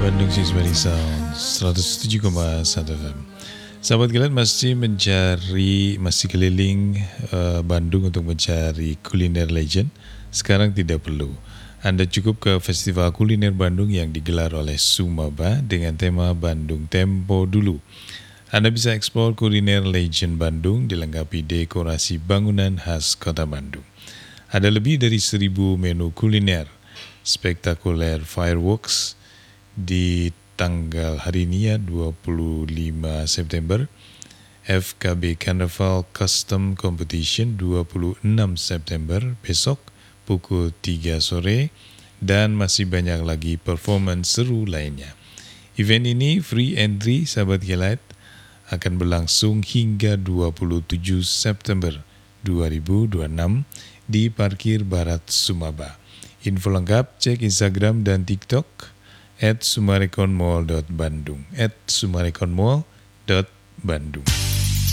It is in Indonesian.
Bandung Sisbani Sound 107,1 FM. Sahabat kalian masih keliling Bandung untuk mencari kuliner legend. Sekarang tidak perlu. Anda cukup ke Festival Kuliner Bandung yang digelar oleh Sumaba dengan tema Bandung Tempo Dulu. Anda bisa eksplor kuliner legend Bandung dilengkapi dekorasi bangunan khas kota Bandung. Ada lebih dari 1.000 menu kuliner, spektakuler fireworks di tanggal hari ini ya 25 September, FKB Carnival Custom Competition 26 September besok pukul 3 sore, dan masih banyak lagi performance seru lainnya. Event ini free entry sahabat Kilat, akan berlangsung hingga 27 September 2026 di Parkir Barat Sumaba. Info lengkap cek Instagram dan TikTok @sumarekonmall.bandung @sumarekonmall.bandung.